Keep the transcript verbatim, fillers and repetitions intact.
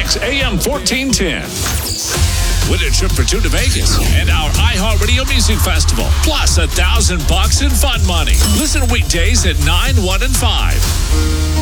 Fox, A M fourteen ten. Win a trip for two to Vegas and our iHeartRadio Music Festival, plus a thousand bucks in fun money. Listen weekdays at nine, one, and five.